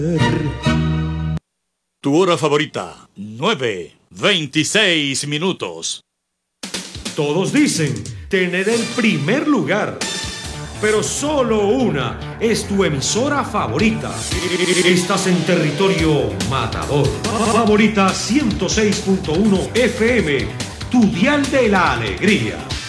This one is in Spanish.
Tu hora favorita, 9:26. Todos dicen tener el primer lugar, pero solo una es tu emisora favorita. Estás en territorio matador. Favorita 106.1 FM, tu dial de la alegría.